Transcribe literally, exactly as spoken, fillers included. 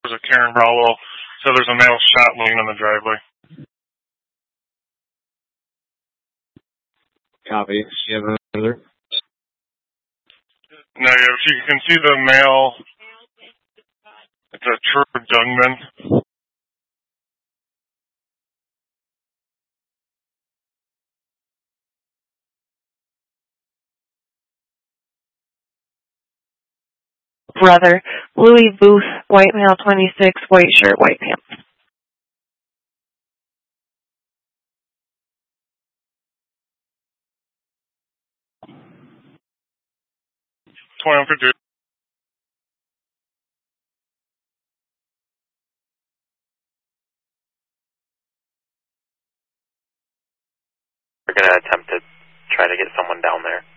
There's a Karen Browell, so there's a male shot laying in the driveway. Copy. You have another? No, yeah, if you can see the male, it's a true Jungman. Brother, Louis Booth, white male, twenty-six, white shirt, white pants. twenty-one fifty. We're going to attempt to try to get someone down there.